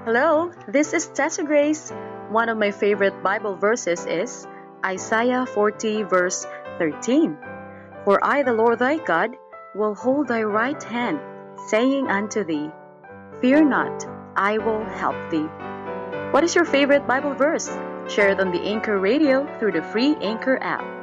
Hello, this is Tessa Grace. One of my favorite Bible verses is Isaiah 40, verse 13. For I, the Lord thy God, will hold thy right hand, saying unto thee, Fear not, I will help thee. What is your favorite Bible verse? Share it on the Anchor Radio through the free Anchor app.